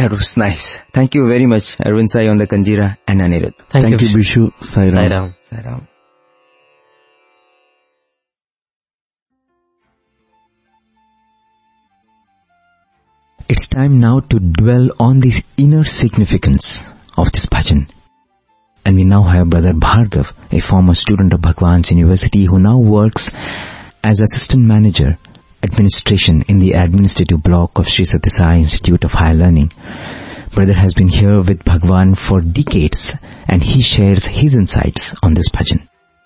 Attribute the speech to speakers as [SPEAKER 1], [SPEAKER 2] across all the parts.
[SPEAKER 1] That was nice. Thank you very much, Arvind Sai on the Kanjira and Anirudh.
[SPEAKER 2] Thank you, Bishu. Sai Ram.
[SPEAKER 1] Sai Ram. It's time now to dwell on the inner significance of this bhajan. And we now have Brother Bhargav, a former student of Bhagwan's University who now works as Assistant Manager, Administration in the Administrative Block of Sri Sathya Sai Institute of Higher Learning. Brother has been here with Bhagwan for decades and he shares his insights on this bhajan.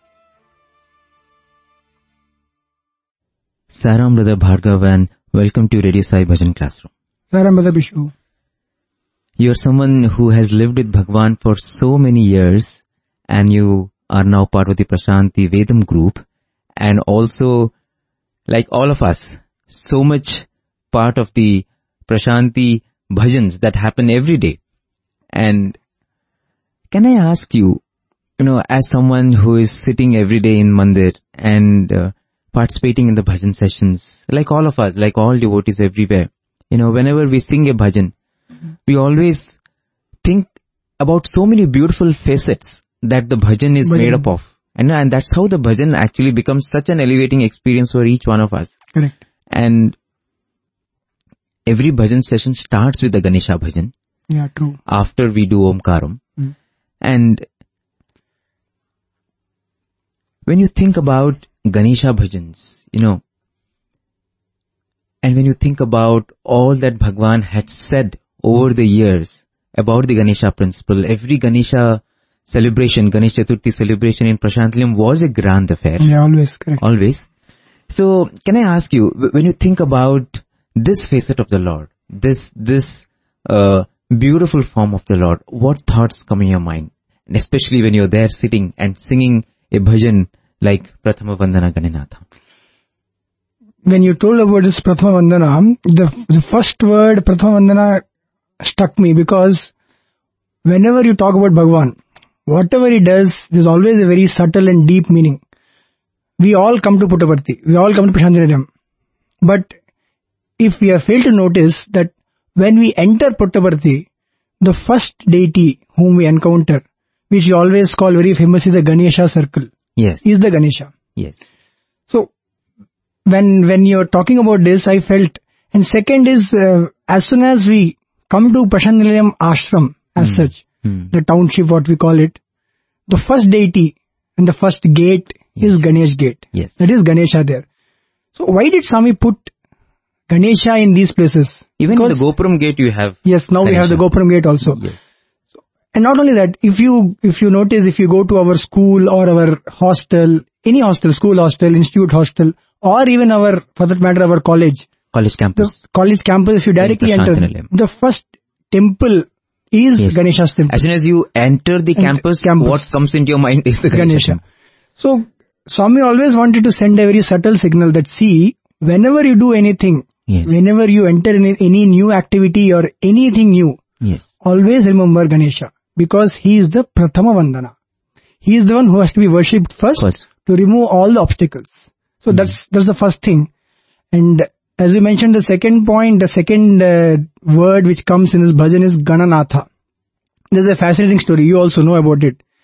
[SPEAKER 1] Saram, Brother Bhargav, and welcome to Radio Sai Bhajan Classroom.
[SPEAKER 3] Saram, Brother Bishu.
[SPEAKER 1] You are someone who has lived with Bhagwan for so many years and you are now part of the Prashanti Vedam group and also, like all of us, so much part of the Prashanti bhajans that happen every day. And can I ask you, as someone who is sitting every day in Mandir and participating in the bhajan sessions, like all of us, like all devotees everywhere, whenever we sing a bhajan, we always think about so many beautiful facets that the bhajan is made up of. And that's how the bhajan actually becomes such an elevating experience for each one of us.
[SPEAKER 3] Correct.
[SPEAKER 1] And every bhajan session starts with the Ganesha bhajan.
[SPEAKER 3] Yeah, true.
[SPEAKER 1] After we do Omkaram. And when you think about Ganesha bhajans, and when you think about all that Bhagwan had said over the years about the Ganesha principle, every Ganesha celebration, Ganesh Chaturthi celebration in Prashantilam was a grand affair.
[SPEAKER 3] Yeah, always, correct.
[SPEAKER 1] Always. So, can I ask you, when you think about this facet of the Lord, this beautiful form of the Lord, what thoughts come in your mind? And especially when you're there sitting and singing a bhajan like Prathama Vandana Ganenatha.
[SPEAKER 3] When you told about this Prathama Vandana, the first word Prathama Vandana struck me because whenever you talk about Bhagwan, whatever he does, there's always a very subtle and deep meaning. We all come to Puttaparthi, we all come to Prashantilam. But if we have failed to notice that when we enter Puttaparthi, the first deity whom we encounter, which we always call very famously the Ganesha circle, is the Ganesha.
[SPEAKER 1] Yes.
[SPEAKER 3] So, when you're talking about this, I felt, and second is, as soon as we come to Prashantilam Ashram, as such, the township, what we call it, the first deity and the first gate is Ganesh gate.
[SPEAKER 1] Yes.
[SPEAKER 3] That is Ganesha there. So why did Swami put Ganesha in these places?
[SPEAKER 1] Even in the Gopuram gate you have.
[SPEAKER 3] Yes, now
[SPEAKER 1] Ganesha.
[SPEAKER 3] We have the Gopuram gate also.
[SPEAKER 1] Yes.
[SPEAKER 3] So, and not only that, if you notice, if you go to our school or our hostel, any hostel, school hostel, institute hostel, or even for that matter, our college
[SPEAKER 1] campus.
[SPEAKER 3] The college campus, if you directly enter, the first temple is Ganesha's temple.
[SPEAKER 1] As soon as you enter the campus, what comes into your mind is the Ganesha.
[SPEAKER 3] So, Swami always wanted to send a very subtle signal that, see, whenever you do anything, whenever you enter in any new activity or anything new, always remember Ganesha, because he is the Prathama Vandana. He is the one who has to be worshipped first to remove all the obstacles. So that's the first thing. And as we mentioned, the second point, the second word which comes in this bhajan is Gananatha. There's a fascinating story. You also know about it.